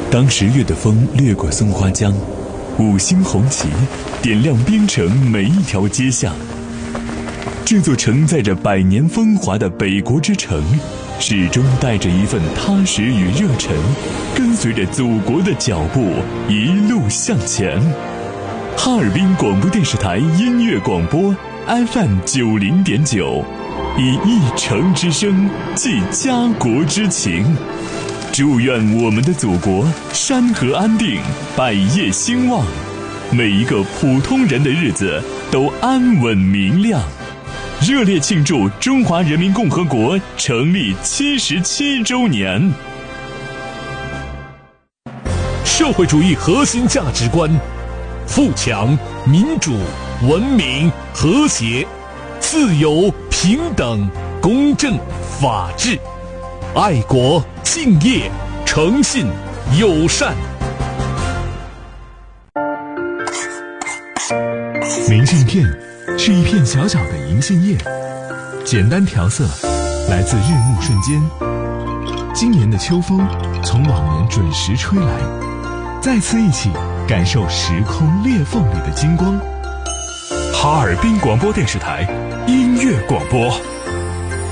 当10月的风掠过松花江，五星红旗点亮边城每一条街巷。这座承载着100年风华的北国之城，始终带着一份踏实与热忱，跟随着祖国的脚步一路向前。哈尔滨广播电视台音乐广播 FM 90.9，以一城之声寄家国之情。祝愿我们的祖国山河安定，百业兴旺，每一个普通人的日子都安稳明亮。热烈庆祝中华人民共和国成立77周年。 社会主义核心价值观：富强、民主、文明、和谐、自由、平等、公正、法治、爱国、敬业、诚信、友善。明信片是一片小小的银杏叶，简单调色，来自日暮瞬间。今年的秋风从往年准时吹来，再次一起感受时空裂缝里的金光。哈尔滨广播电视台音乐广播。